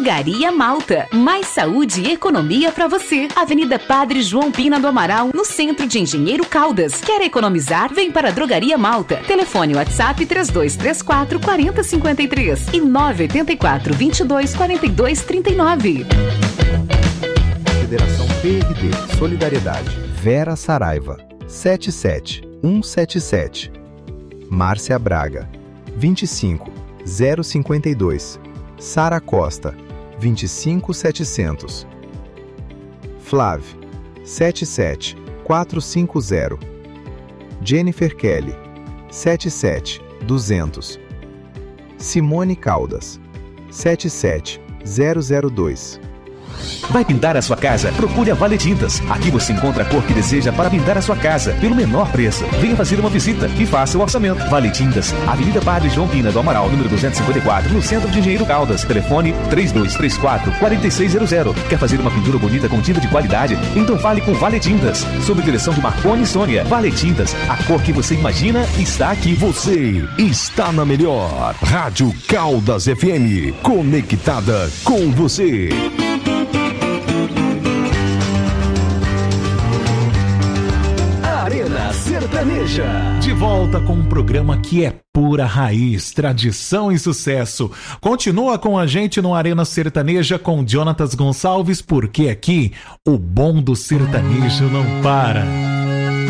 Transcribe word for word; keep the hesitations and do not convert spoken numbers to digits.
Drogaria Malta. Mais saúde e economia para você. Avenida Padre João Pina do Amaral, no centro de Engenheiro Caldas. Quer economizar? Vem para a Drogaria Malta. Telefone WhatsApp três dois três quatro, quatro zero cinco três e nove oito quatro, vinte e dois, quarenta e dois, trinta e nove. Federação P R D Solidariedade. Vera Saraiva, sete sete um sete sete. Márcia Braga, vinte e cinco, zero cinquenta e dois. Sara Costa, vinte e cinco, setecentos. Flávio, setenta e sete, quatrocentos e cinquenta. Jennifer Kelly, setenta e sete, duzentos. Simone Caldas, setenta e sete, zero zero dois. Vai pintar a sua casa? Procure a Vale Tintas. Aqui você encontra a cor que deseja para pintar a sua casa, pelo menor preço. Venha fazer uma visita e faça o orçamento. Vale Tintas, Avenida Padre João Pina do Amaral, número duzentos e cinquenta e quatro, no centro de Engenheiro Caldas. Telefone três dois três quatro, quatro seis zero zero. Quer fazer uma pintura bonita com tinta de qualidade? Então fale com Vale Tintas. Sob direção de Marconi e Sônia. Vale Tintas, a cor que você imagina está aqui. Você está na melhor Rádio Caldas F M, conectada com você. Arena Sertaneja. De volta com um programa que é pura raiz, tradição e sucesso. Continua com a gente no Arena Sertaneja com Jonatas Gonçalves, porque aqui o bom do sertanejo não para.